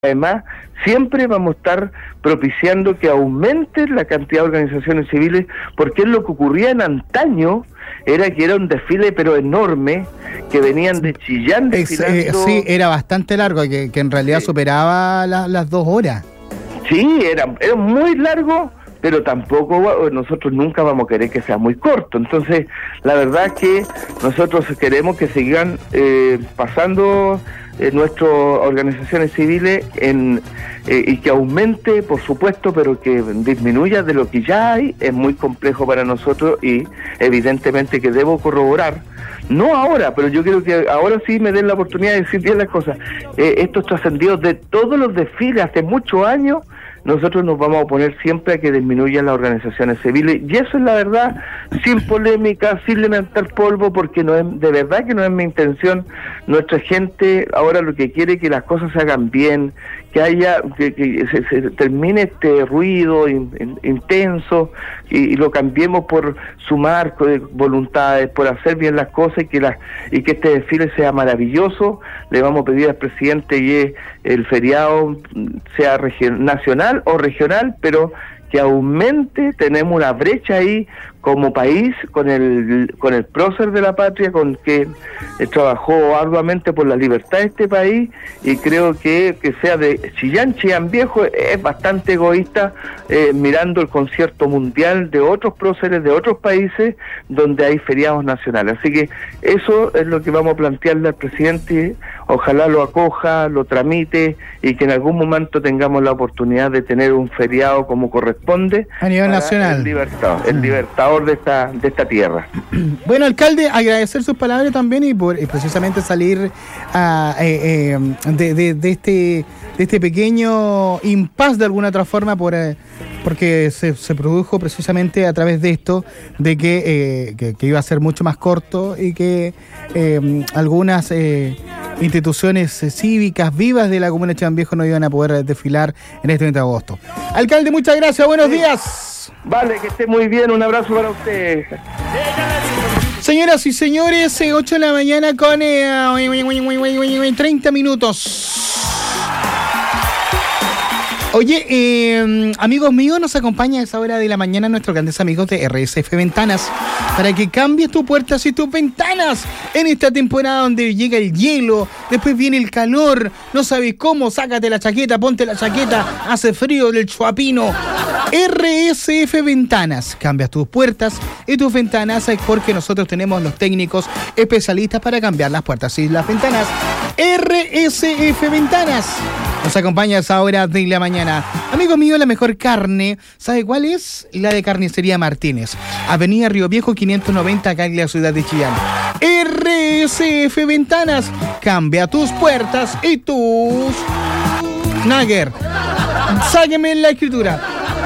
Además, siempre vamos a estar propiciando que aumente la cantidad de organizaciones civiles, porque es lo que ocurría en antaño, era que era un desfile pero enorme, que venían de Chillán desfilando. Sí, era bastante largo, que en realidad superaba las 2 horas. Sí, era muy largo, pero tampoco nosotros nunca vamos a querer que sea muy corto. Entonces, la verdad es que nosotros queremos que sigan pasando nuestras organizaciones civiles y que aumente, por supuesto, pero que disminuya de lo que ya hay. Es muy complejo para nosotros y evidentemente que debo corroborar, no ahora, pero yo quiero que ahora sí me den la oportunidad de decir bien las cosas. Estos trascendidos de todos los desfiles hace muchos años, nosotros nos vamos a oponer siempre a que disminuyan las organizaciones civiles, y eso es la verdad, sin polémica, sin levantar polvo, porque no es, de verdad que no es mi intención. Nuestra gente ahora lo que quiere es que las cosas se hagan bien, que haya, que se termine este ruido intenso y lo cambiemos por sumar voluntades, por hacer bien las cosas y que este desfile sea maravilloso. Le vamos a pedir al presidente que el feriado sea nacional o regional, pero que aumente. Tenemos una brecha ahí como país con el prócer de la patria, con que trabajó arduamente por la libertad de este país, y creo que sea de Chillán Viejo es bastante egoísta, mirando el concierto mundial de otros próceres de otros países donde hay feriados nacionales. Así que eso es lo que vamos a plantearle al presidente. Ojalá lo acoja, lo tramite y que en algún momento tengamos la oportunidad de tener un feriado como corresponde a nivel nacional. El libertador de esta tierra. Bueno, alcalde, agradecer sus palabras también y por precisamente salir de este pequeño impasse de alguna otra forma porque se produjo precisamente a través de esto, de que iba a ser mucho más corto y que algunas instituciones cívicas vivas de la comuna de Chillán Viejo no iban a poder desfilar en este 20 de agosto. Alcalde, muchas gracias, buenos días. Vale, que esté muy bien, un abrazo para ustedes. Señoras y señores, 8 de la mañana con 30 minutos. Oye, amigos míos, nos acompaña a esa hora de la mañana nuestros grandes amigos de RSF Ventanas para que cambies tus puertas y tus ventanas en esta temporada donde llega el hielo, después viene el calor, no sabes cómo, sácate la chaqueta, ponte la chaqueta, hace frío del chuapino. RSF Ventanas, cambias tus puertas y tus ventanas porque nosotros tenemos los técnicos especialistas para cambiar las puertas y las ventanas. RSF Ventanas nos acompaña a esa hora de la mañana. Amigo mío, la mejor carne, ¿sabe cuál es? La de Carnicería Martínez, Avenida Río Viejo 590, acá en la ciudad de Chillán. RSF Ventanas, cambia tus puertas y tus... Nagger, sáqueme la escritura.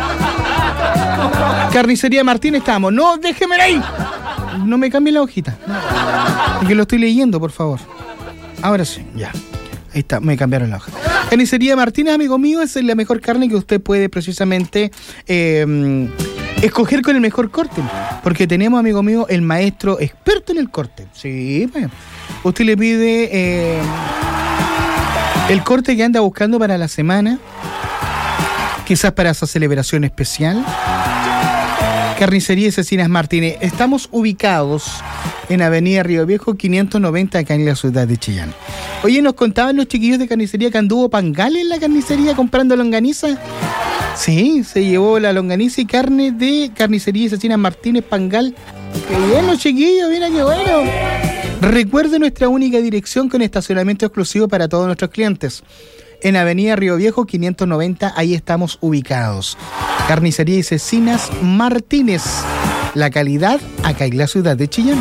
Carnicería Martínez estamos. No, déjeme ahí. No me cambie la hojita. Que lo estoy leyendo, por favor. Ahora sí, ya. Ahí está, me cambiaron la hoja. Carnicería Martínez, amigo mío, es la mejor carne que usted puede precisamente escoger con el mejor corte. Porque tenemos, amigo mío, el maestro experto en el corte. Sí, pues. Usted le pide el corte que anda buscando para la semana, quizás para esa celebración especial. Carnicería y Cecinas Martínez. Estamos ubicados en Avenida Río Viejo 590, acá en la ciudad de Chillán. Oye, nos contaban los chiquillos de carnicería que anduvo Pangal en la carnicería comprando longaniza. Sí, se llevó la longaniza y carne de Carnicería y Cecinas Martínez Pangal. ¡Qué bien los chiquillos! ¡Mira qué bueno! Recuerde nuestra única dirección con estacionamiento exclusivo para todos nuestros clientes. En Avenida Río Viejo 590, ahí estamos ubicados. Carnicería y Cecinas Martínez. La calidad acá en la ciudad de Chillán.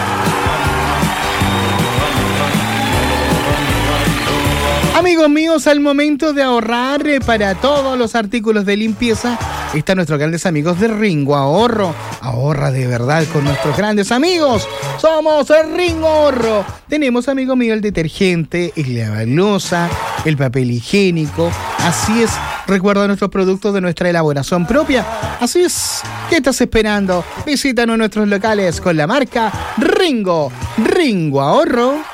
Amigos míos, al momento de ahorrar para todos los artículos de limpieza, están nuestros grandes amigos de Ringo Ahorro. Ahorra de verdad con nuestros grandes amigos. Somos el Ringo Ahorro. Tenemos, amigo mío, el detergente, el lavaloza, el papel higiénico. Así es, recuerda nuestros productos de nuestra elaboración propia. Así es, ¿qué estás esperando? Visítanos en nuestros locales con la marca Ringo. Ringo Ahorro.